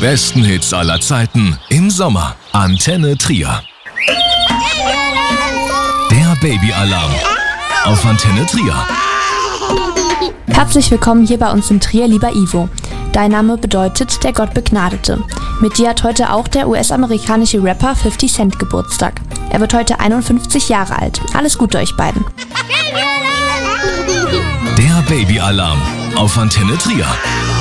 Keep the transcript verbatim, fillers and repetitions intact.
besten Hits aller Zeiten im Sommer. Antenne Trier. Der Babyalarm auf Antenne Trier. Herzlich willkommen hier bei uns in Trier, lieber Ivo. Dein Name bedeutet der Gottbegnadete. Mit dir hat heute auch der U S-amerikanische Rapper fifty Cent Geburtstag. Er wird heute einundfünfzig Jahre alt. Alles Gute euch beiden. Der Babyalarm auf Antenne Trier.